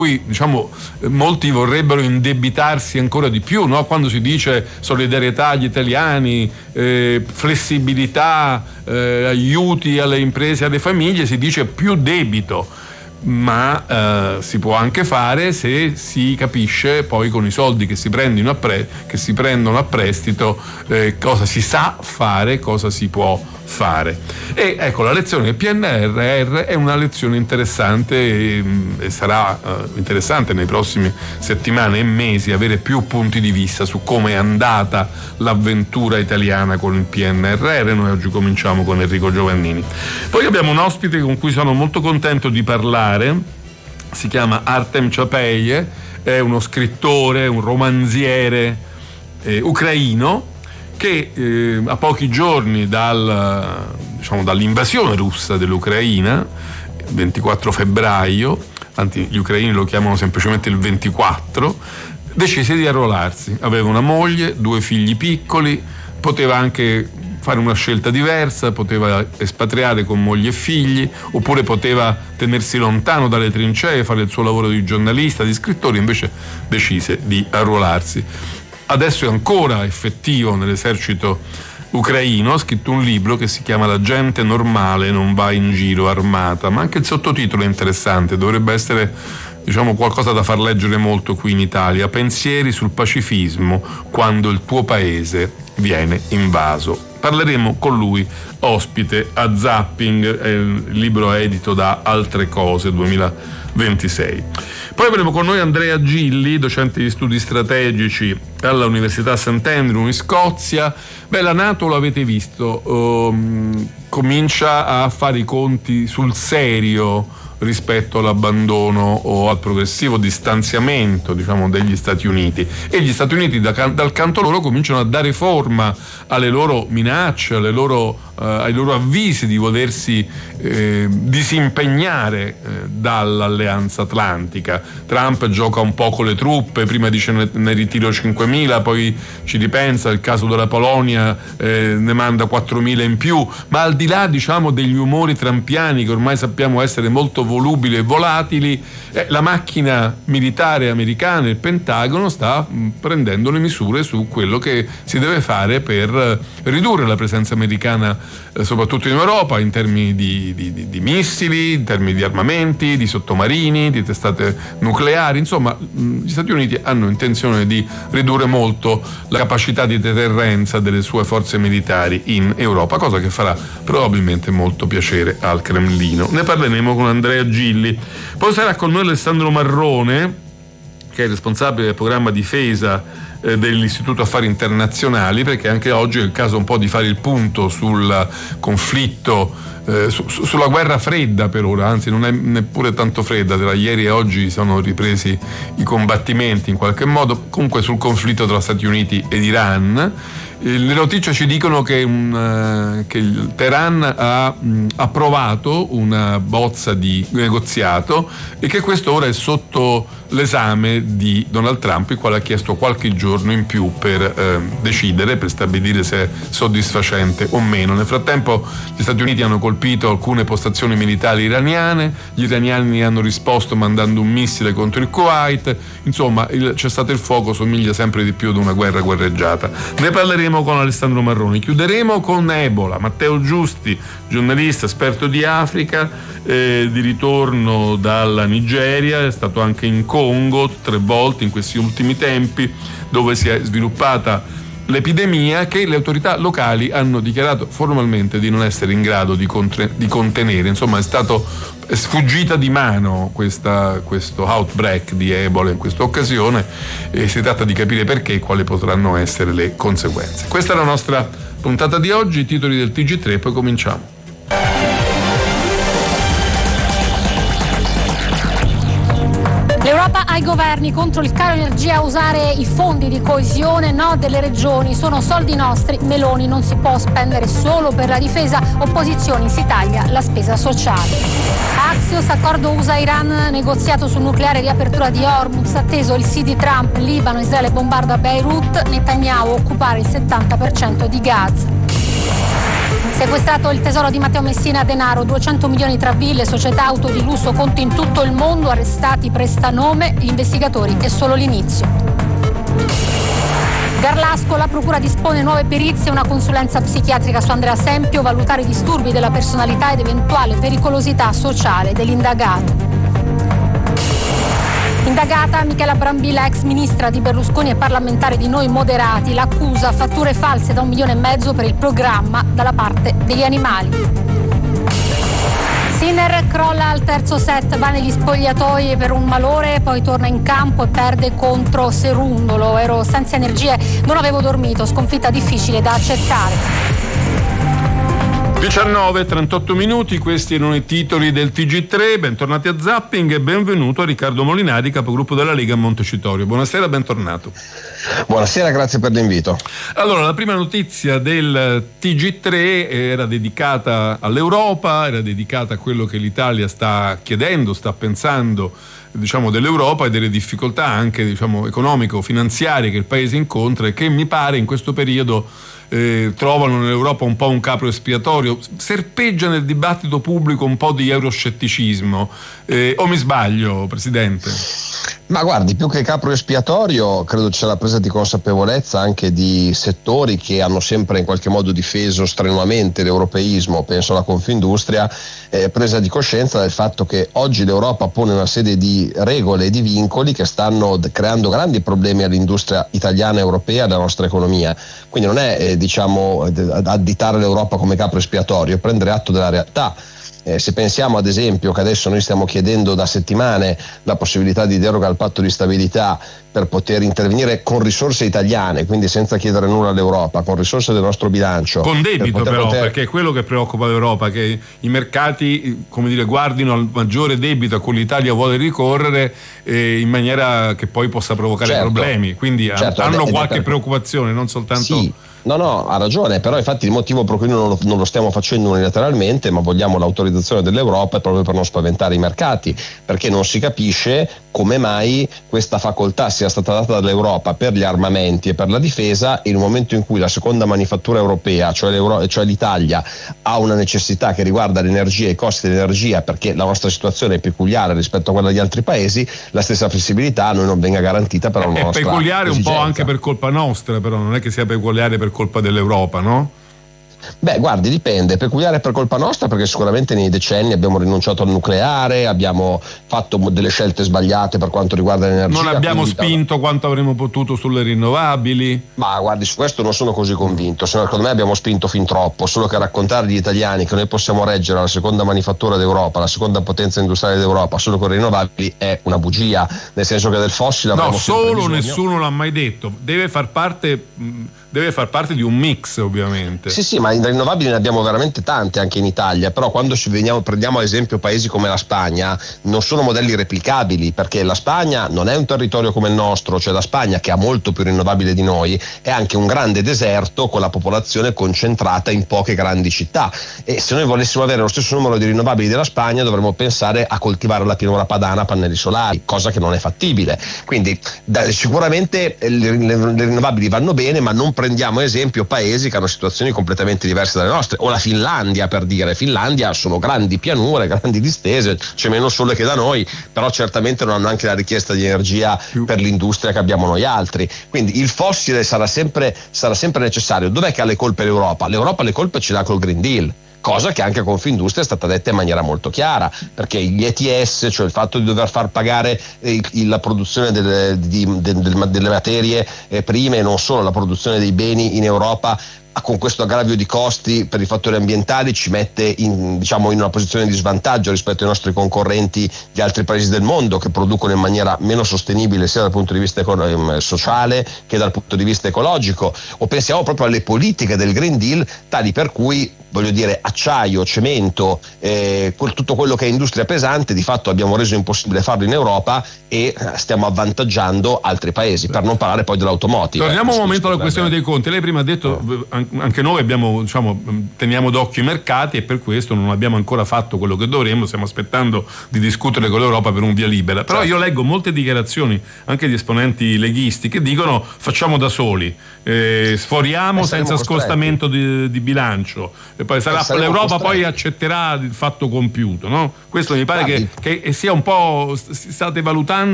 diciamo molti vorrebbero indebitarsi ancora di più, no? Quando si dice solidarietà agli italiani, flessibilità, aiuti alle imprese e alle famiglie, si dice più debito, ma si può anche fare se si capisce poi con i soldi che si prendono a prestito cosa si sa fare, cosa si può fare. E ecco, la lezione del PNRR è una lezione interessante e sarà interessante nei prossimi settimane e mesi avere più punti di vista su come è andata l'avventura italiana con il PNRR. Noi oggi cominciamo con Enrico Giovannini. Poi abbiamo un ospite con cui sono molto contento di parlare, si chiama Artem Chapeye, è uno scrittore, un romanziere ucraino che a pochi giorni dall'invasione russa dell'Ucraina, il 24 febbraio, anzi gli ucraini lo chiamano semplicemente il 24, decise di arruolarsi. Aveva una moglie, 2 figli piccoli, poteva anche fare una scelta diversa, poteva espatriare con moglie e figli, oppure poteva tenersi lontano dalle trincee, fare il suo lavoro di giornalista, di scrittore, invece decise di arruolarsi. Adesso è ancora effettivo nell'esercito ucraino, ha scritto un libro che si chiama La gente normale non va in giro armata, ma anche il sottotitolo è interessante, dovrebbe essere qualcosa da far leggere molto qui in Italia: pensieri sul pacifismo quando il tuo paese viene invaso. Parleremo con lui ospite a Zapping, il libro è edito da Altre Cose 2026. Poi avremo con noi Andrea Gilli, docente di studi strategici alla Università Sant'Andrew in Scozia. La NATO, lo avete visto, comincia a fare i conti sul serio rispetto all'abbandono o al progressivo distanziamento degli Stati Uniti, e gli Stati Uniti dal canto loro cominciano a dare forma alle loro minacce, ai loro avvisi di volersi disimpegnare dall'Alleanza Atlantica. Trump gioca un po' con le truppe, prima dice ne ritiro 5.000, poi ci ripensa, il caso della Polonia ne manda 4.000 in più, ma al di là degli umori trampiani che ormai sappiamo essere molto volubili e volatili, la macchina militare americana, il Pentagono, sta prendendo le misure su quello che si deve fare per ridurre la presenza americana soprattutto in Europa, in termini di missili, in termini di armamenti, di sottomarini, di testate nucleari. Insomma, gli Stati Uniti hanno intenzione di ridurre molto la capacità di deterrenza delle sue forze militari in Europa, cosa che farà probabilmente molto piacere al Cremlino. Ne parleremo con Andrea Gilli. Poi sarà con noi Alessandro Marrone, che è responsabile del programma difesa dell'Istituto Affari Internazionali, perché anche oggi è il caso un po' di fare il punto sul conflitto, sulla guerra fredda per ora, anzi non è neppure tanto fredda, tra ieri e oggi sono ripresi i combattimenti in qualche modo, comunque sul conflitto tra Stati Uniti ed Iran. Le notizie ci dicono che il Teheran ha approvato una bozza di negoziato e che questo ora è sotto l'esame di Donald Trump, il quale ha chiesto qualche giorno in più per decidere, per stabilire se è soddisfacente o meno. Nel frattempo gli Stati Uniti hanno colpito alcune postazioni militari iraniane, gli iraniani hanno risposto mandando un missile contro il Kuwait. Insomma, il cessate il fuoco somiglia sempre di più ad una guerra guerreggiata. Ne parleremo con Alessandro Marroni. Chiuderemo con Ebola. Matteo Giusti, giornalista esperto di Africa, di ritorno dalla Nigeria, è stato anche in Congo 3 volte in questi ultimi tempi, dove si è sviluppata l'epidemia che le autorità locali hanno dichiarato formalmente di non essere in grado di contenere. Insomma, è sfuggita di mano questo outbreak di Ebola in questa occasione, e si tratta di capire perché e quali potranno essere le conseguenze. Questa è la nostra puntata di oggi, i titoli del TG3, poi cominciamo. L'Europa ai governi contro il caro energia, usare i fondi di coesione, no delle regioni, sono soldi nostri, Meloni non si può spendere solo per la difesa, opposizioni, si taglia la spesa sociale. Axios, accordo USA-Iran, negoziato sul nucleare, riapertura di Hormuz, atteso il sì di Trump, Libano, Israele bombarda Beirut, Netanyahu occupare il 70% di Gaza. Sequestrato il tesoro di Matteo Messina Denaro, 200 milioni tra ville, società, auto di lusso, conti in tutto il mondo, arrestati prestanome, gli investigatori è solo l'inizio. Garlasco, la procura dispone nuove perizie e una consulenza psichiatrica su Andrea Sempio, valutare i disturbi della personalità ed eventuale pericolosità sociale dell'indagato. Indagata Michela Brambilla, ex ministra di Berlusconi e parlamentare di Noi Moderati, l'accusa fatture false da 1,5 milioni per il programma dalla parte degli animali. Sinner crolla al terzo set, va negli spogliatoi per un malore, poi torna in campo e perde contro Serundolo. Ero senza energie, non avevo dormito, sconfitta difficile da accettare. 19:38 minuti, questi erano i titoli del TG3. Bentornati a Zapping e benvenuto a Riccardo Molinari, capogruppo della Lega a Montecitorio. Buonasera, bentornato. Buonasera, grazie per l'invito. Allora, la prima notizia del TG3 era dedicata all'Europa, era dedicata a quello che l'Italia sta chiedendo, sta pensando, dell'Europa e delle difficoltà anche, economico-finanziarie che il paese incontra e che mi pare in questo periodo trovano nell'Europa un po' un capro espiatorio. Serpeggia nel dibattito pubblico un po' di euroscetticismo, o mi sbaglio, Presidente? Ma guardi, più che capro espiatorio, credo ci sia la presa di consapevolezza anche di settori che hanno sempre in qualche modo difeso strenuamente l'europeismo, penso alla Confindustria, presa di coscienza del fatto che oggi l'Europa pone una serie di regole e di vincoli che stanno creando grandi problemi all'industria italiana e europea e alla nostra economia. Quindi non è additare l'Europa come capro espiatorio, è prendere atto della realtà. Se pensiamo ad esempio che adesso noi stiamo chiedendo da settimane la possibilità di deroga al patto di stabilità per poter intervenire con risorse italiane, quindi senza chiedere nulla all'Europa, con risorse del nostro bilancio. Con debito perché è quello che preoccupa l'Europa, che i mercati guardino al maggiore debito a cui l'Italia vuole ricorrere in maniera che poi possa provocare problemi, quindi hanno qualche preoccupazione, non soltanto... Sì. No, ha ragione, però infatti il motivo per cui non lo stiamo facendo unilateralmente, ma vogliamo l'autorizzazione dell'Europa, è proprio per non spaventare i mercati, perché non si capisce come mai questa facoltà sia stata data dall'Europa per gli armamenti e per la difesa in un momento in cui la seconda manifattura europea, cioè l'Italia, ha una necessità che riguarda l'energia e i costi dell'energia, perché la nostra situazione è peculiare rispetto a quella degli altri paesi, la stessa flessibilità a noi non venga garantita per la nostra peculiare esigenza. Un po' anche per colpa nostra, però non è che sia peculiare per colpa dell'Europa, no? Beh, guardi, dipende. Peculiare per colpa nostra perché sicuramente nei decenni abbiamo rinunciato al nucleare, abbiamo fatto delle scelte sbagliate per quanto riguarda l'energia. Non abbiamo spinto quanto avremmo potuto sulle rinnovabili. Ma guardi, su questo non sono così convinto. Secondo me abbiamo spinto fin troppo, solo che raccontare agli italiani che noi possiamo reggere la seconda manifattura d'Europa, la seconda potenza industriale d'Europa solo con le rinnovabili è una bugia, nel senso che del fossile avremo solo nessuno l'ha mai detto. Deve far parte di un mix, ovviamente. Sì, ma in rinnovabili ne abbiamo veramente tante anche in Italia, però quando prendiamo ad esempio paesi come la Spagna, non sono modelli replicabili, perché la Spagna non è un territorio come il nostro, cioè la Spagna, che ha molto più rinnovabile di noi, è anche un grande deserto con la popolazione concentrata in poche grandi città, e se noi volessimo avere lo stesso numero di rinnovabili della Spagna dovremmo pensare a coltivare la pianura padana a pannelli solari, cosa che non è fattibile. Quindi sicuramente le rinnovabili vanno bene, ma non prendiamo esempio paesi che hanno situazioni completamente diverse dalle nostre, o la Finlandia, per dire. Finlandia sono grandi pianure, grandi distese, c'è meno sole che da noi, però certamente non hanno anche la richiesta di energia per l'industria che abbiamo noi altri. Quindi il fossile sarà sempre necessario. Dov'è che ha le colpe l'Europa? L'Europa le colpe ce l'ha col Green Deal, cosa che anche a Confindustria è stata detta in maniera molto chiara, perché gli ETS, cioè il fatto di dover far pagare la produzione delle materie prime e non solo la produzione dei beni in Europa, con questo aggravio di costi per i fattori ambientali, ci mette in una posizione di svantaggio rispetto ai nostri concorrenti di altri paesi del mondo che producono in maniera meno sostenibile sia dal punto di vista sociale che dal punto di vista ecologico. O pensiamo proprio alle politiche del Green Deal, tali per cui, acciaio, cemento, tutto quello che è industria pesante, di fatto abbiamo reso impossibile farlo in Europa e stiamo avvantaggiando altri paesi, per non parlare poi dell'automotive. Torniamo un momento alla questione dei conti. Lei prima ha detto anche noi teniamo d'occhio i mercati e per questo non abbiamo ancora fatto quello che dovremmo, stiamo aspettando di discutere con l'Europa per un via libera. Però io leggo molte dichiarazioni anche di esponenti leghisti che dicono facciamo da soli, sforiamo senza scostamento di bilancio, e poi l'Europa poi accetterà il fatto compiuto, no? Questo mi pare che sia un po', state valutando